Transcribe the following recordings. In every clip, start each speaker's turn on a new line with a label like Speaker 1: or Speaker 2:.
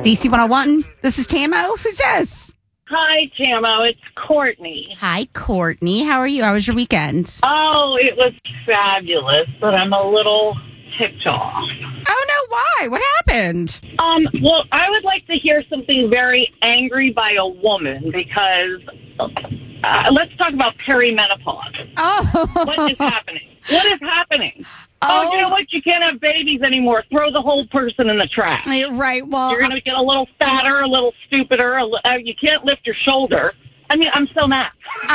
Speaker 1: DC 101. This is Tamo. Who's this?
Speaker 2: Hi, Tamo. It's Courtney.
Speaker 1: Hi, Courtney. How are you? How was your weekend?
Speaker 2: Oh, it was fabulous, but I'm a little ticked off.
Speaker 1: Oh, no. Why? What happened?
Speaker 2: Well, I would like to hear something very angry by a woman because let's talk about perimenopause.
Speaker 1: Oh.
Speaker 2: What is happening? What is happening? Oh, you know what? You can't have babies anymore. Throw the whole person in the trash.
Speaker 1: Right. Well,
Speaker 2: You're going to get a little fatter, a little stupider. You can't lift your shoulder. I mean, I'm so mad.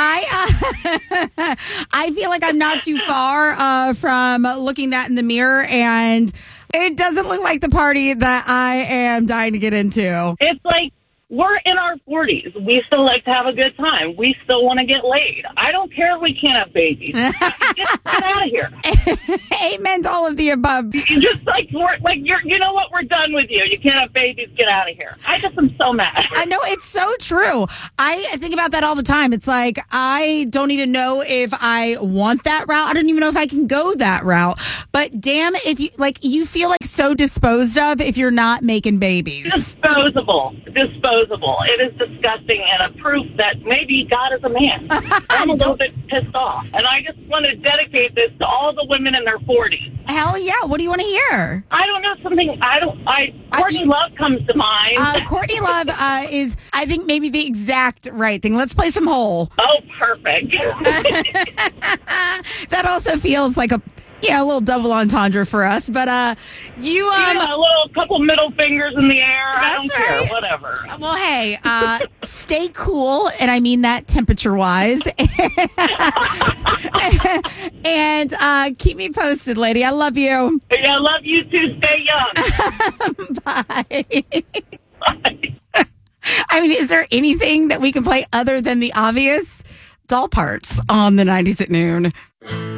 Speaker 1: I feel like I'm not too far from looking that in the mirror, and it doesn't look like the party that I am dying to get into.
Speaker 2: It's like we're in our 40s. We still like to have a good time. We still want to get laid. I don't care if we can't have babies. Get out of here.
Speaker 1: Amen to all of the above.
Speaker 2: You just you know what? We're done with you. You can't have babies. Get out of here. I just am so mad.
Speaker 1: I know, it's so true. I think about that all the time. It's like, I don't even know if I want that route. I don't even know if I can go that route. But damn, if you feel like so disposed of if you're not making babies.
Speaker 2: Disposable. It is disgusting and a proof that maybe God is a man. I'm a little bit pissed off. And I just want to dedicate this to all the women in their 40s.
Speaker 1: Hell yeah. What do you want to hear?
Speaker 2: I don't know, something, Courtney Love comes to mind.
Speaker 1: Courtney Love is, I think, maybe the exact right thing. Let's play some Hole.
Speaker 2: Oh, perfect.
Speaker 1: That also feels like a little double entendre for us. But
Speaker 2: a little couple middle fingers in the air. I don't care. Whatever.
Speaker 1: Well, hey, stay cool, and I mean that temperature-wise. And keep me posted, lady. I love you.
Speaker 2: Yeah, I love you too. Stay young.
Speaker 1: Bye.
Speaker 2: Bye.
Speaker 1: I mean, is there anything that we can play other than the obvious? Doll Parts on the 90s at noon.